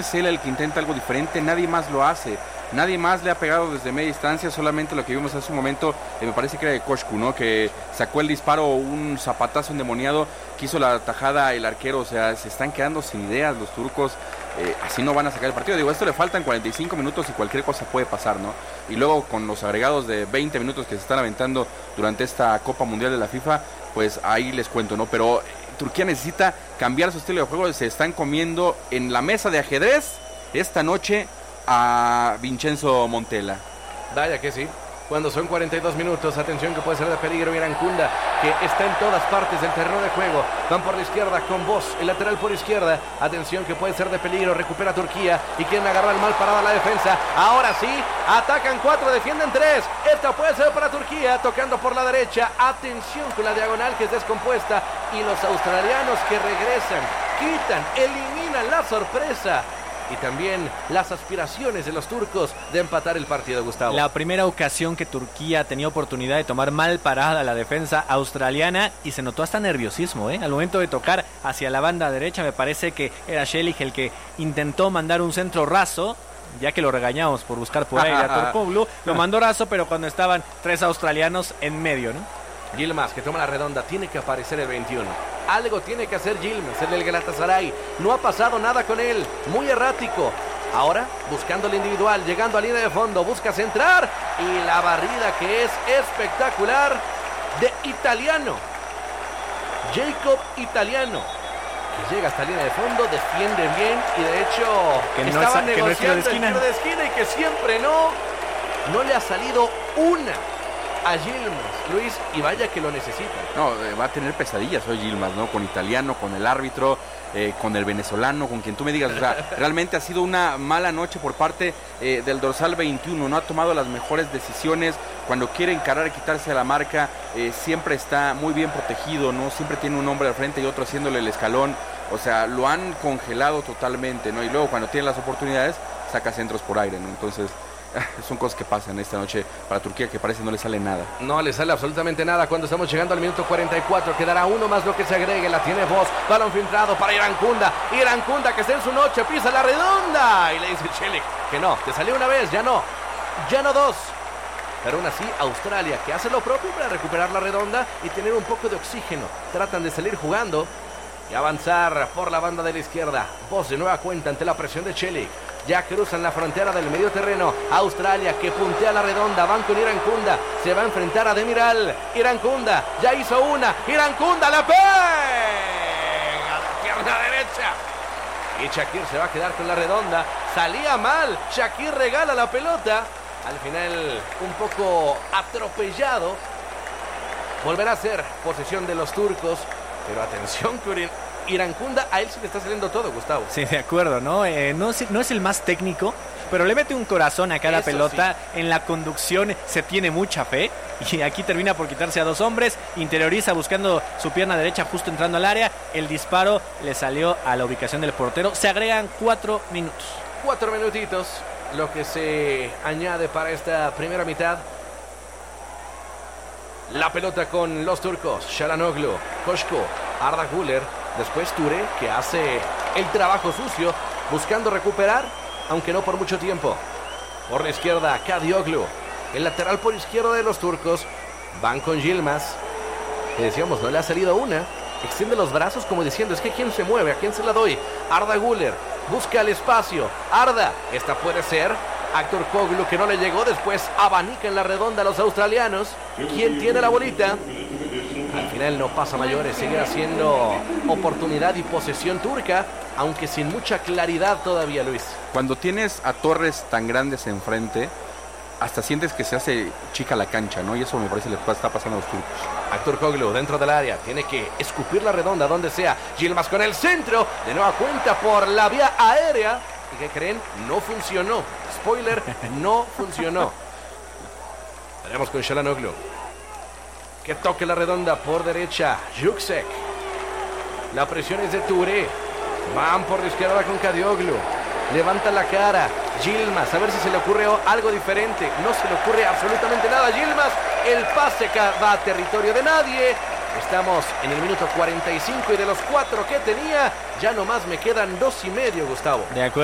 es él el que intenta algo diferente, nadie más lo hace. Nadie más le ha pegado desde media distancia, solamente lo que vimos hace un momento, me parece que era de Koshku, ¿no? Que sacó el disparo, un zapatazo endemoniado, que hizo la tajada el arquero, o sea, se están quedando sin ideas los turcos, así no van a sacar el partido. Digo, esto le faltan 45 minutos y cualquier cosa puede pasar, ¿no? Y luego con los agregados de 20 minutos que se están aventando durante esta Copa Mundial de la FIFA, pues ahí les cuento, ¿no? Pero Turquía necesita cambiar su estilo de juego, se están comiendo en la mesa de ajedrez esta noche a Vincenzo Montella. Vaya que sí. Cuando son 42 minutos, atención que puede ser de peligro Irankunda, que está en todas partes del terreno de juego. Van por la izquierda con Bosz, el lateral por izquierda. Atención que puede ser de peligro, recupera Turquía y quieren agarrar mal parada la defensa. Ahora sí, atacan 4, defienden 3. Esta puede ser para Turquía, tocando por la derecha. Atención con la diagonal que es descompuesta. Y los australianos que regresan, quitan, eliminan la sorpresa y también las aspiraciones de los turcos de empatar el partido, Gustavo. La primera ocasión que Turquía tenía oportunidad de tomar mal parada la defensa australiana y se notó hasta nerviosismo, al momento de tocar hacia la banda derecha. Me parece que era Çelik el que intentó mandar un centro raso, ya que lo regañamos por buscar por ahí a Torpoglu, lo mandó raso, pero cuando estaban 3 australianos en medio, ¿no? Yilmaz que toma la redonda, tiene que aparecer el 21. Algo tiene que hacer Yilmaz, el del Galatasaray. No ha pasado nada con él, muy errático. Ahora, buscando el individual, llegando a línea de fondo, busca centrar. Y la barrida que es espectacular de Italiano. Jacob Italiano, que llega hasta línea de fondo, defiende bien y de hecho que estaba no negociando es tiro de el tiro de esquina y que siempre no le ha salido una a Yilmaz, Luis, y vaya que lo necesita. No, va a tener pesadillas hoy Yilmaz, ¿no? Con Italiano, con el árbitro, con el venezolano, con quien tú me digas. O sea, realmente ha sido una mala noche por parte del dorsal 21. No ha tomado las mejores decisiones. Cuando quiere encarar y quitarse la marca, siempre está muy bien protegido, ¿no? Siempre tiene un hombre al frente y otro haciéndole el escalón. O sea, lo han congelado totalmente, ¿no? Y luego cuando tiene las oportunidades, saca centros por aire, ¿no? Entonces son cosas que pasan esta noche para Turquía, que parece no le sale nada. No le sale absolutamente nada cuando estamos llegando al minuto 44. Quedará uno más lo que se agregue. La tiene Bosz. Balón filtrado para Irankunda. Irankunda que está en su noche. Pisa la redonda. Y le dice Çelik que no. Te salió una vez. Ya no. Ya no 2. Pero aún así, Australia que hace lo propio para recuperar la redonda y tener un poco de oxígeno. Tratan de salir jugando y avanzar por la banda de la izquierda. Bosz de nueva cuenta ante la presión de Çelik. Ya cruzan la frontera del medio terreno. Australia que puntea la redonda. Van con Irankunda. Se va a enfrentar a Demiral. Irankunda ya hizo una. Irankunda la pega a la pierna derecha. Y Shakir se va a quedar con la redonda. Salía mal. Shakir regala la pelota. Al final un poco atropellado. Volverá a ser posesión de los turcos. Pero atención que Irankunda, a él sí le está saliendo todo, Gustavo. Sí, de acuerdo, ¿no? No es el más técnico, pero le mete un corazón a cada pelota. Sí. En la conducción se tiene mucha fe. Y aquí termina por quitarse a 2 hombres. Interioriza buscando su pierna derecha justo entrando al área. El disparo le salió a la ubicación del portero. Se agregan 4 minutos. 4 minutitos, lo que se añade para esta primera mitad. La pelota con los turcos. Çalhanoğlu, Koshku, Arda Güler. Después Touré, que hace el trabajo sucio, buscando recuperar, aunque no por mucho tiempo. Por la izquierda, Kadioglu. El lateral por izquierda de los turcos. Van con Yilmaz. Que decíamos, no le ha salido una. Extiende los brazos como diciendo, es que ¿quién se mueve? ¿A quién se la doy? Arda Güler. Busca el espacio. Arda. Esta puede ser. Aktürkoğlu, que no le llegó. Después abanica en la redonda a los australianos. ¿Quién tiene la bolita? Al final no pasa mayores, sigue haciendo oportunidad y posesión turca, aunque sin mucha claridad todavía, Luis. Cuando tienes a torres tan grandes enfrente, hasta sientes que se hace chica la cancha, ¿no? Y eso me parece que le está pasando a los turcos. Aktürkoğlu dentro del área, tiene que escupir la redonda donde sea. Yilmaz con el centro, de nueva cuenta por la vía aérea. ¿Y qué creen? No funcionó. Spoiler, no funcionó. Veremos con Çalhanoğlu. Que toque la redonda por derecha. Yüksek. La presión es de Touré. Van por la izquierda con Kadioglu. Levanta la cara. Yilmaz, a ver si se le ocurre algo diferente. No se le ocurre absolutamente nada a Yilmaz. El pase va a territorio de nadie. Estamos en el minuto 45 y de los 4 que tenía, ya nomás me quedan 2 y medio, Gustavo. De acuerdo.